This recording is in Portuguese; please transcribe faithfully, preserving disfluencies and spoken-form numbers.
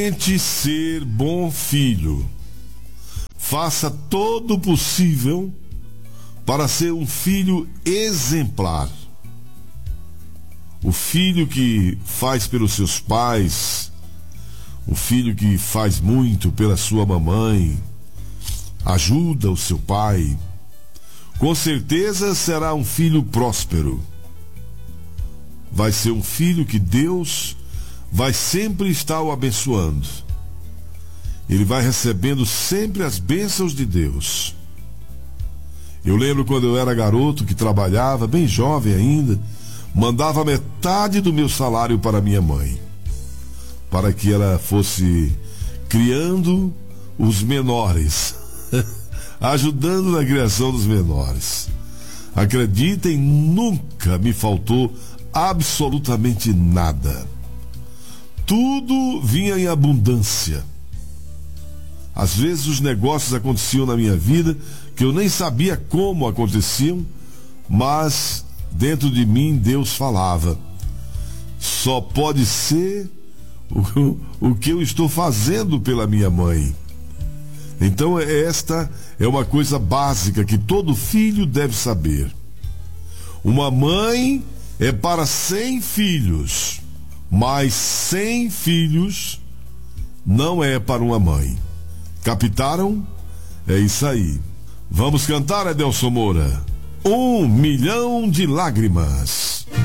Tente ser bom filho. Faça todo o possível para ser um filho exemplar. O filho que faz pelos seus pais, o filho que faz muito pela sua mamãe, ajuda o seu pai, com certeza será um filho próspero. Vai ser um filho que Deus vai sempre estar o abençoando. Ele vai recebendo sempre as bênçãos de Deus. Eu lembro quando eu era garoto, que trabalhava, bem jovem ainda, mandava metade do meu salário para minha mãe, para que ela fosse criando os menores, ajudando na criação dos menores. Acreditem, nunca me faltou absolutamente nada. Tudo vinha em abundância. Às vezes os negócios aconteciam na minha vida que eu nem sabia como aconteciam, mas dentro de mim Deus falava: só pode ser o, o que eu estou fazendo pela minha mãe. Então esta é uma coisa básica que todo filho deve saber. Uma mãe é para cem filhos, mas cem filhos não é para uma mãe. Captaram? É isso aí. Vamos cantar, Edelson Moura. Um milhão de lágrimas.